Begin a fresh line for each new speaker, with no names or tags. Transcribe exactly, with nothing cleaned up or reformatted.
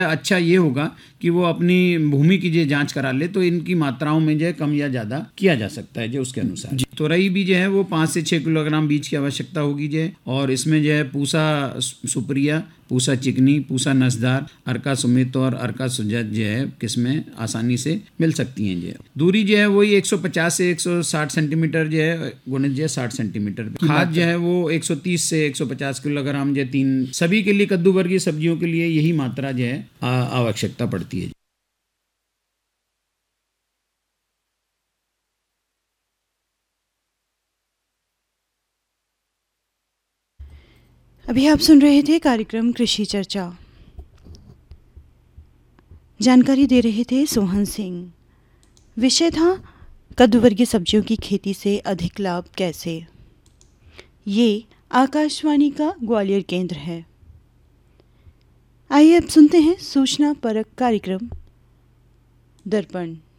अच्छा ये होगा कि वो अपनी भूमि की जो जांच करा ले, तो इनकी मात्राओं में जो है कम या ज़्यादा किया जा सकता है जो उसके अनुसार। तोरई भी जो है वो पाँच से छः किलोग्राम बीज की आवश्यकता होगी जो है, और इसमें जो है पूसा सुप्रिया, पूसा चिकनी, पूसा नसदार, अर्का सुमित और अर्का सुजत जो है किस्में आसानी से मिल सकती हैं। जो है दूरी जो है वही एक सौ पचास से एक सौ साठ सेंटीमीटर जो है गुणित जो है साठ सेंटीमीटर। खाद जो है वो एक सौ तीस से एक सौ पचास किलोग्राम जो है तीन सभी के लिए कद्दू वर्गीय सब्जियों के लिए यही मात्रा जो है आवश्यकता पड़ती है।
अभी आप सुन रहे थे कार्यक्रम कृषि चर्चा। जानकारी दे रहे थे सोहन सिंह। विषय था कद्दू वर्गीय सब्जियों की खेती से अधिक लाभ कैसे। ये आकाशवाणी का ग्वालियर केंद्र है। आइए अब सुनते हैं सूचना परक कार्यक्रम दर्पण।